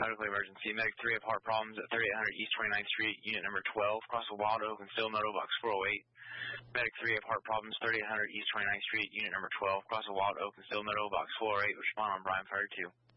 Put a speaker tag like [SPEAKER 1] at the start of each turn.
[SPEAKER 1] Medical emergency. Medic 3 have heart problems at 3800 East 29th Street, unit number 12, across the Wild Oak and Still Meadow, box 408. Medic 3 have heart problems 3800 East 29th Street, unit number 12, across the Wild Oak and Still Meadow, box 408. Respond on Brian Ferry 2.